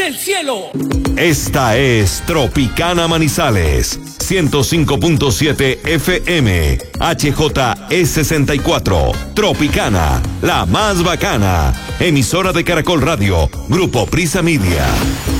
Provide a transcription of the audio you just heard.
del cielo. Esta es Tropicana Manizales, 105.7 FM, HJE64, Tropicana, la más bacana, emisora de Caracol Radio, Grupo Prisa Media.